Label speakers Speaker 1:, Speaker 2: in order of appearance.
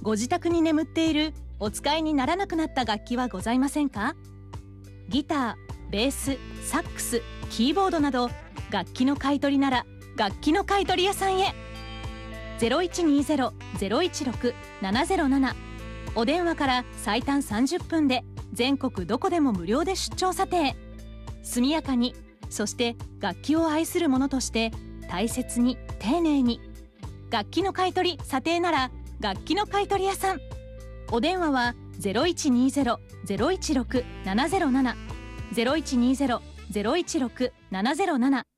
Speaker 1: ご自宅に眠っているお使いにならなくなった楽器はございませんか？ギター、ベース、サックス、キーボードなど楽器の買い取りなら楽器の買い取り屋さんへ。0120-016-707、お電話から最短30分で全国どこでも無料で出張査定。速やかに、そして楽器を愛する者として大切に丁寧に。楽器の買い取り査定なら楽器の買い取り屋さん。お電話は 0120-016-707 0120-016-707